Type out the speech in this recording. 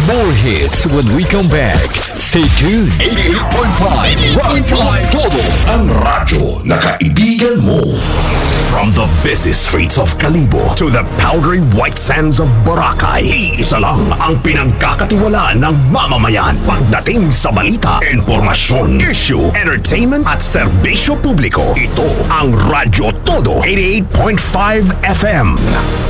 More hits when we come back. Stay tuned. 88.5 Rock Fly Todo. Ang radyo na kaibigan mo. From the busy streets of Kalibo to the powdery white sands of Boracay, iisa lang ang pinagkakatiwalaan ng mamamayan pagdating sa balita, informasyon, issue, entertainment at serbisyo publiko. Ito ang Radyo Todo 88.5 FM.